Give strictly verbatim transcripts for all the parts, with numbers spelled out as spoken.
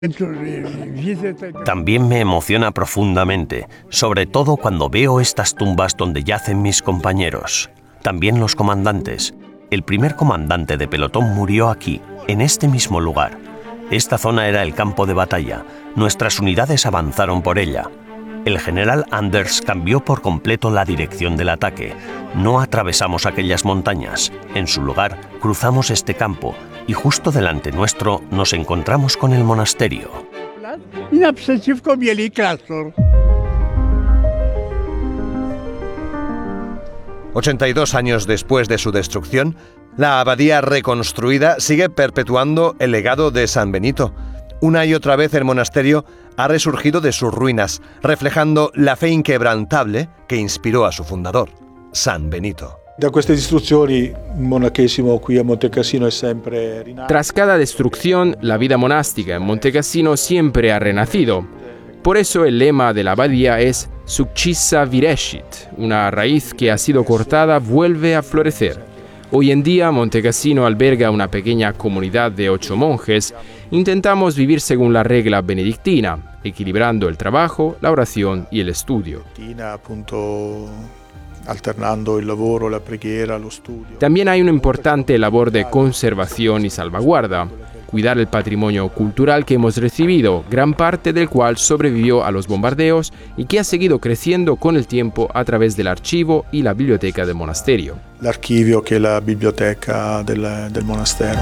También me emociona profundamente, sobre todo cuando veo estas tumbas donde yacen mis compañeros. También los comandantes. El primer comandante de pelotón murió aquí, en este mismo lugar. Esta zona era el campo de batalla. Nuestras unidades avanzaron por ella. El general Anders cambió por completo la dirección del ataque. No atravesamos aquellas montañas. En su lugar, cruzamos este campo y justo delante nuestro nos encontramos con el monasterio. ochenta y dos años después de su destrucción, la abadía reconstruida sigue perpetuando el legado de San Benito. Una y otra vez el monasterio ha resurgido de sus ruinas, reflejando la fe inquebrantable que inspiró a su fundador, San Benito. Tras cada destrucción, la vida monástica en Monte Cassino siempre ha renacido. Por eso el lema de la abadía es Succissa virescit, una raíz que ha sido cortada vuelve a florecer. Hoy en día Monte Cassino alberga una pequeña comunidad de ocho monjes. Intentamos vivir según la regla benedictina, equilibrando el trabajo, la oración y el estudio. Alternando el lavoro, la preghiera, lo studio. También hay una importante labor de conservación y salvaguarda, cuidar el patrimonio cultural que hemos recibido, gran parte del cual sobrevivió a los bombardeos y que ha seguido creciendo con el tiempo a través del archivo y la biblioteca del monasterio. L'archivio che è la biblioteca del, del monastero.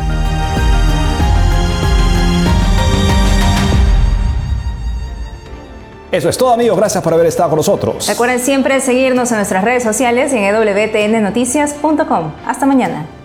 Eso es todo, amigos. Gracias por haber estado con nosotros. Recuerden siempre seguirnos en nuestras redes sociales y en w t n noticias punto com. Hasta mañana.